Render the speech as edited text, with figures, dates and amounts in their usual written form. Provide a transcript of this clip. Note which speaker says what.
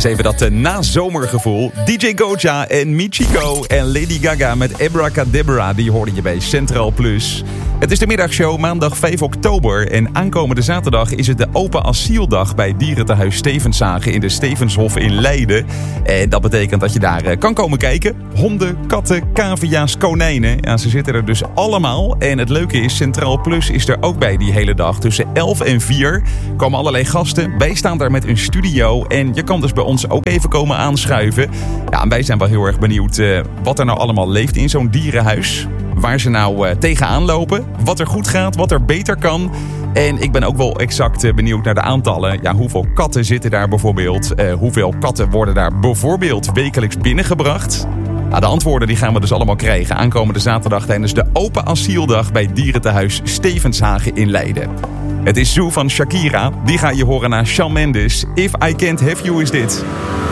Speaker 1: is even dat nazomergevoel. DJ Goja en Michiko en Lady Gaga met Abracadabra, die hoorde je bij Centraal Plus. Het is de middagshow maandag 5 oktober en aankomende zaterdag is het de open asieldag bij dierentehuis Stevenshagen in de Stevenshof in Leiden. En dat betekent dat je daar kan komen kijken. Honden, katten, cavia's, konijnen. Ja, ze zitten er dus allemaal. En het leuke is, Centraal Plus is er ook bij die hele dag. Tussen 11 en 4 komen allerlei gasten. Wij staan daar met een studio en je kan dus bij ons ook even komen aanschuiven. Ja, en wij zijn wel heel erg benieuwd wat er nou allemaal leeft in zo'n dierenhuis. Waar ze nou tegenaan lopen. Wat er goed gaat, wat er beter kan. En ik ben ook wel exact benieuwd naar de aantallen. Ja, hoeveel katten zitten daar bijvoorbeeld? Hoeveel katten worden daar bijvoorbeeld wekelijks binnengebracht? Nou, de antwoorden die gaan we dus allemaal krijgen aankomende zaterdag tijdens de open asieldag bij dierentehuis Stevenshagen in Leiden. Het is Zoo van Shakira. Die ga je horen naar Shawn Mendes. If I Can't Have You is dit.